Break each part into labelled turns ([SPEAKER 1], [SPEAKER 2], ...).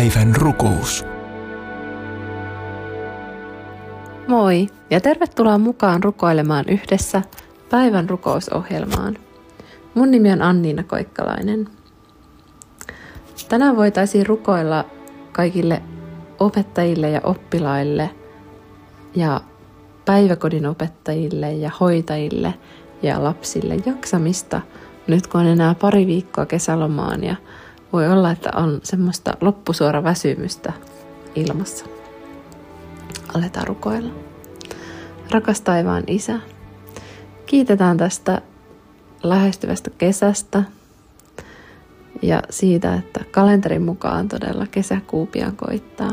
[SPEAKER 1] Päivän rukous.
[SPEAKER 2] Moi ja tervetuloa mukaan rukoilemaan yhdessä päivän rukousohjelmaan. Mun nimi on Anniina Koikkalainen. Tänään voitaisiin rukoilla kaikille opettajille ja oppilaille ja päiväkodin opettajille ja hoitajille ja lapsille jaksamista nyt kun on enää pari viikkoa kesälomaan ja voi olla, että on semmoista loppusuora väsymystä ilmassa. Aletaan rukoilla. Rakas taivaan Isä, kiitetään tästä lähestyvästä kesästä ja siitä, että kalenterin mukaan todella kesäkuu pian koittaa.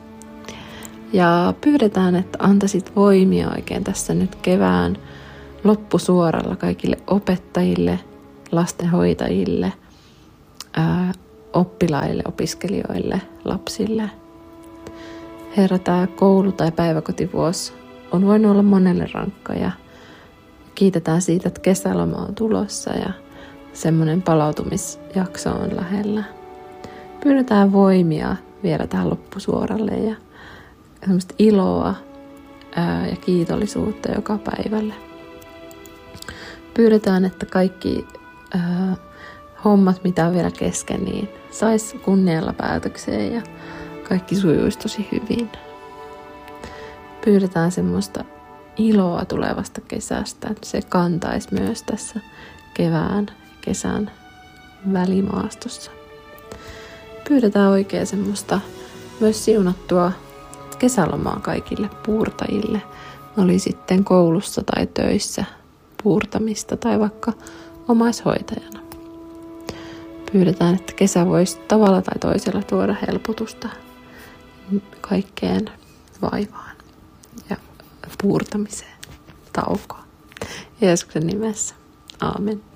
[SPEAKER 2] Ja pyydetään, että antaisit voimia oikein tässä nyt kevään loppusuoralla kaikille opettajille, lastenhoitajille, oppilaille, opiskelijoille, lapsille. Herra, tämä koulu- tai päiväkotivuosi on voinut olla monelle rankka ja kiitetään siitä, että kesäloma on tulossa ja semmoinen palautumisjakso on lähellä. Pyydetään voimia vielä tähän loppusuoralle ja semmoista iloa ja kiitollisuutta joka päivälle. Pyydetään, että kaikki hommat, mitä on vielä kesken, niin sais kunnialla päätökseen ja kaikki sujuisi tosi hyvin. Pyydetään semmoista iloa tulevasta kesästä, että se kantaisi myös tässä kesän välimaastossa. Pyydetään oikein semmoista myös siunattua kesälomaa kaikille puurtajille. Oli sitten koulussa tai töissä puurtamista tai vaikka omaishoitajana. Pyydetään, että kesä voisi tavalla tai toisella tuoda helpotusta kaikkeen vaivaan ja puurtamiseen, taukoon. Jeesuksen nimessä. Aamen.